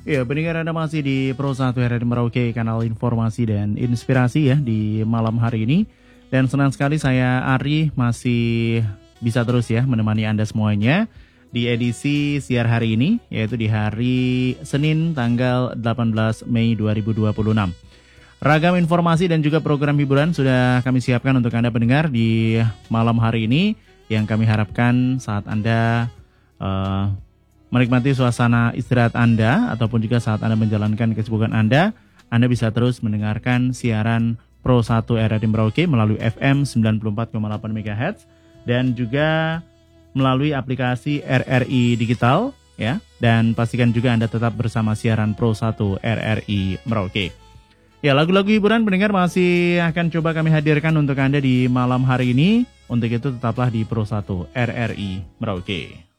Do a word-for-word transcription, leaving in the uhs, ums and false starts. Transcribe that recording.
Ya, pendengar Anda masih di Pro satu R R I Merauke, kanal informasi dan inspirasi ya di malam hari ini. Dan senang sekali saya Ari masih bisa terus ya menemani Anda semuanya di edisi siar hari ini, yaitu di hari Senin tanggal delapan belas Mei dua ribu dua puluh enam. Ragam informasi dan juga program hiburan sudah kami siapkan untuk Anda pendengar di malam hari ini, yang kami harapkan saat Anda uh, menikmati suasana istirahat Anda ataupun juga saat Anda menjalankan kesibukan Anda, Anda bisa terus mendengarkan siaran Pro satu R R I Merauke melalui F M sembilan puluh empat koma delapan MHz dan juga melalui aplikasi R R I Digital ya. Dan pastikan juga Anda tetap bersama siaran Pro satu R R I Merauke. Ya, lagu-lagu hiburan pendengar masih akan coba kami hadirkan untuk Anda di malam hari ini. Untuk itu tetaplah di Pro satu R R I Merauke.